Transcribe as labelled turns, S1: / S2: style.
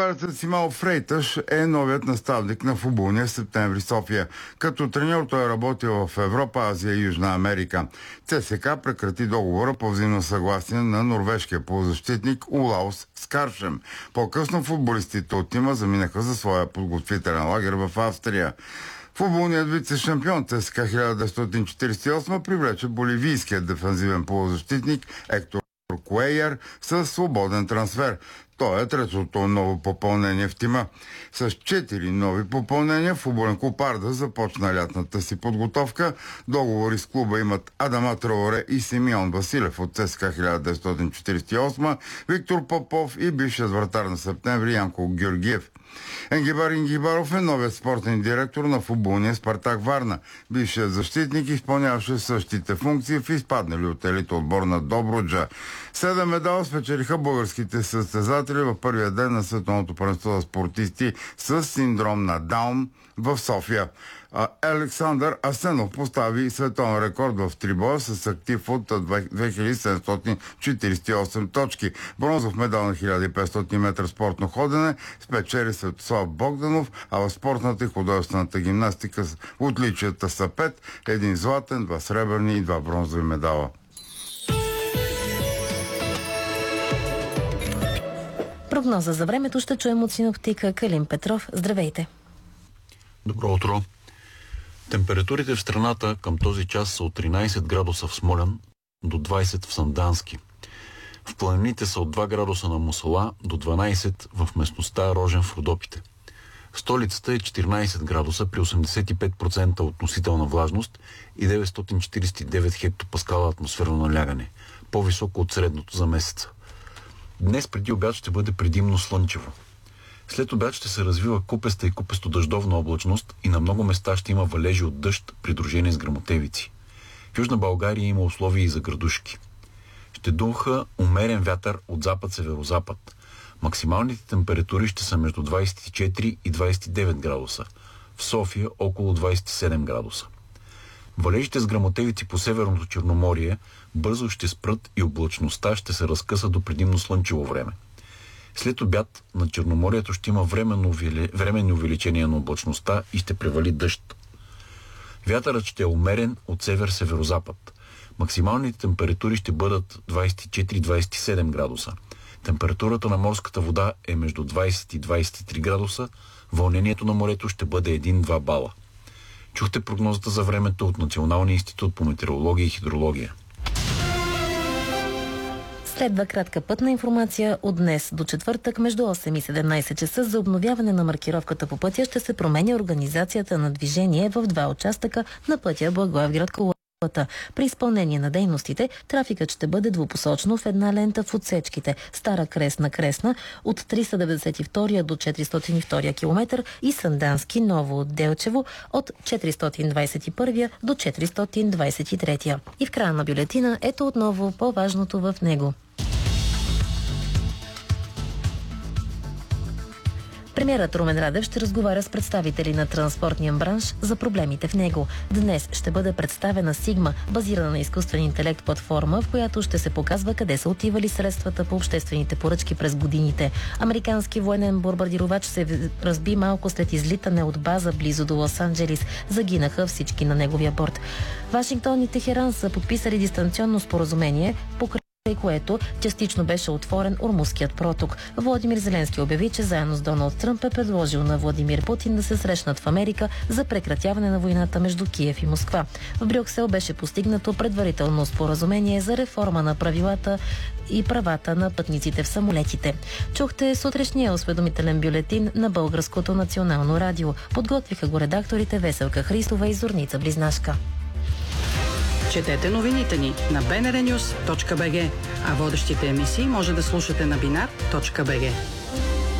S1: Португалецът Симао Фрейташ е новият наставник на футболния Септември София. Като треньор той е работил в Европа, Азия и Южна Америка. ЦСКА прекрати договора по взаимно съгласие на норвежкия полузащитник Улаус Скаршем. По-късно футболистите от тима заминаха за своя подготвителен лагер в Австрия. Футболният вице-шампион ЦСКА 1948 привлече боливийският дефанзивен полузащитник Ектор Куейер със свободен трансфер. Той е третото ново попълнение в тима. С 4 нови попълнения футболен клуб Арда започна лятната си подготовка. Договори с клуба имат Адама Траоре и Симеон Василев от ЦСКА 1948, Виктор Попов и бившият вратар на Септември Янко Георгиев. Енгибар Ингибаров е новият спортен директор на футболния Спартак Варна. Бившият защитник изпълняваше същите функции в изпаднали от елит отбор на Добруджа. 7 медала спечелиха българските състезатели в първия ден на световното първенство за спортисти с синдром на Даун в София. Александър Асенов постави световен рекорд в трибоя с актив от 2748 точки. Бронзов медал на 1500 метра спортно ходене спечели Светослав Богданов, а в спортната и художествената гимнастика отличията са 5, 1 златен, 2 сребърни и 2 бронзови медала.
S2: Прогноза за времето ще чуем от синоптика Калин Петров. Здравейте!
S3: Добро утро! Температурите в страната към този час са от 13 градуса в Смолян до 20 в Сандански. В планините са от 2 градуса на Мусала до 12 в местността Рожен в Родопите. В столицата е 14 градуса при 85% относителна влажност и 949 хектопаскала атмосферно налягане, по-високо от средното за месеца. Днес преди обяд ще бъде предимно слънчево. След обяд ще се развива купеста и купесто-дъждовна облачност и на много места ще има валежи от дъжд, придружени с гръмотевици. В Южна България има условия и за градушки. Ще духа умерен вятър от запад-северозапад. Максималните температури ще са между 24 и 29 градуса. В София около 27 градуса. Валежите с гръмотевици по Северното Черноморие бързо ще спрат и облачността ще се разкъса до предимно слънчево време. След обяд на Черноморието ще има временни увеличения на облачността и ще превали дъжд. Вятърът ще е умерен от север-северозапад. Максималните температури ще бъдат 24-27 градуса. Температурата на морската вода е между 20 и 23 градуса. Вълнението на морето ще бъде 1-2 бала. Чухте прогнозата за времето от Националния институт по метеорология и хидрология.
S2: Следва кратка пътна информация от днес до четвъртък между 8 и 17 часа. За обновяване на маркировката по пътя ще се променя организацията на движение в 2 участъка на пътя Благоевград-Колата. При изпълнение на дейностите трафикът ще бъде двупосочно в една лента в отсечките Стара Кресна от 392 до 402 км и Сандански Ново от Делчево от 421 до 423. И в края на бюлетина ето отново по-важното в него. Премиерът Румен Радев ще разговаря с представители на транспортния бранш за проблемите в него. Днес ще бъде представена Сигма, базирана на изкуствен интелект платформа, в която ще се показва къде са отивали средствата по обществените поръчки през годините. Американски военен бомбардировач се разби малко след излитане от база близо до Лос-Анджелис. Загинаха всички на неговия борд. Вашингтон и Техеран са подписали дистанционно споразумение, при което частично беше отворен Ормузският проток. Владимир Зеленски обяви, че заедно с Доналд Тръмп е предложил на Владимир Путин да се срещнат в Америка за прекратяване на войната между Киев и Москва. В Брюксел беше постигнато предварително споразумение за реформа на правилата и правата на пътниците в самолетите. Чухте сутрешния осведомителен бюлетин на Българското национално радио. Подготвиха го редакторите Веселка Христова и Зорница Близнашка.
S4: Четете новините ни на bnrnews.bg, а водещите емисии може да слушате на binar.bg.